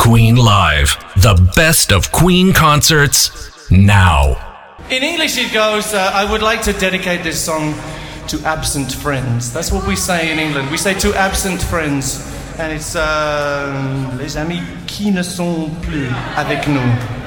Queen Live. The best of Queen concerts now. In English it goes, I would like to dedicate this song to absent friends. That's what we say in England. We say to absent friends. And it's les amis qui ne sont plus avec nous.